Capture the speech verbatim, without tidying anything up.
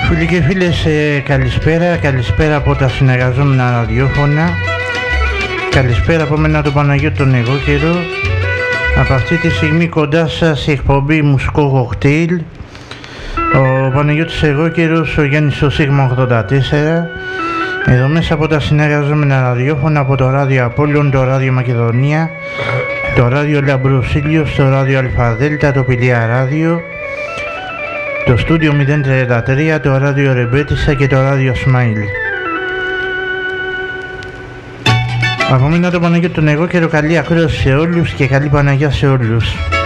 Φίλοι και φίλες, ε, καλησπέρα, καλησπέρα από τα συνεργαζόμενα ραδιόφωνα. Καλησπέρα από μένα τον Παναγιώτη τον Εγώκερο. Από αυτή τη στιγμή κοντά σας η εκπομπή Μουσικό Κοκτέιλ. Ο Παναγιώτης Εγώκερος, ο Γιάννης ο Σίγμα ογδόντα τέσσερα. Εδώ μέσα από τα συνεργαζόμενα ραδιόφωνα, από το ράδιο Απόλλων, το ράδιο Μακεδονία, το ράδιο Λαμπροσίλιος, το ράδιο Αλφαδέλτα, το Πηλία Ράδιο, το στούντιο μηδέν τριάντα τρία, το ράδιο Ρεμπέτισσα και το ράδιο Σμάιλ. Από μένα τον Παναγιώτη τον Εγώκερο, καλή ακρόαση σε όλους και καλή Παναγιά σε όλους.